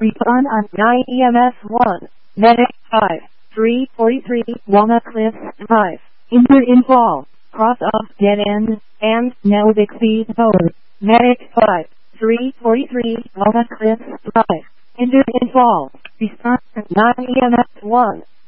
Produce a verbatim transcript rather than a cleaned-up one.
Respond on nine E M S one. Medic five. three forty-three, Walnut Cliffs five. Injured in fall. Cross off dead end, and now with exceed mode. Medic five. three forty-three, Walnut Cliffs five. Injured in fall. Respond on nine E M S one.